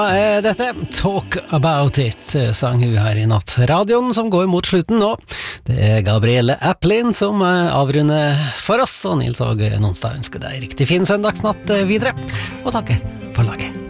Dette Talk About It sang hun her i natt. Radioen som går mot slutten nå. Det Gabrielle Applin som avrunder for oss, og Nils Åge Nonstad ønsker deg riktig fin søndagsnatt videre, og takke for laget.